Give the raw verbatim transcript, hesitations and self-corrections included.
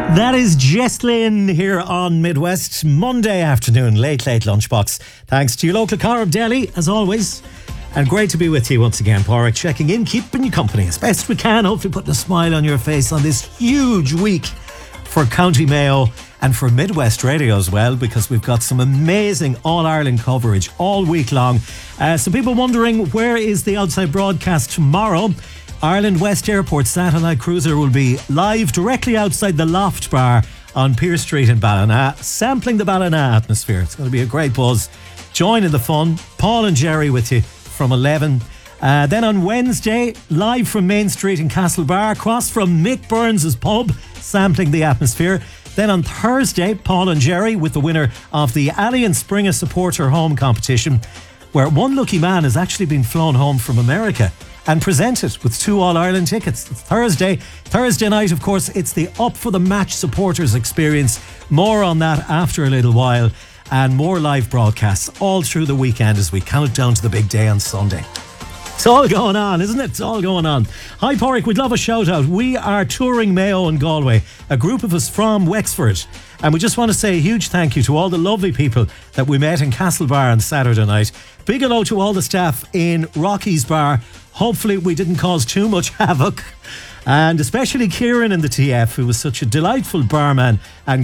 That is Jess Lynn here on Midwest Monday afternoon, late, late lunchbox. Thanks to your local Corrib Deli, as always. And great to be with you once again, Porrick. Checking in, keeping you company as best we can. Hopefully putting a smile on your face on this huge week for County Mayo and for Midwest Radio as well, because we've got some amazing All-Ireland coverage all week long. Uh, some people wondering, where is the outside broadcast tomorrow? Ireland West Airport Satellite Cruiser will be live directly outside the Loft Bar on Pearse Street in Ballina, sampling the Ballina atmosphere. It's going to be a great buzz. Join in the fun. Paul and Jerry with you from eleven. Uh, then on Wednesday, live from Main Street in Castlebar, across from Mick Burns' pub, sampling the atmosphere. Then on Thursday, Paul and Jerry with the winner of the Allianz Springer Supporter Home Competition, where one lucky man has actually been flown home from America and presented with two All-Ireland tickets. It's Thursday. Thursday night, of course, it's the Up for the Match supporters experience. More on that after a little while. And more live broadcasts all through the weekend as we count down to the big day on Sunday. It's all going on, isn't it? It's all going on. Hi, Porrick, we'd love a shout out. We are touring Mayo and Galway, a group of us from Wexford. And we just want to say a huge thank you to all the lovely people that we met in Castlebar on Saturday night. Big hello to all the staff in Rocky's Bar. Hopefully we didn't cause too much havoc. And especially Kieran in the T F, who was such a delightful barman and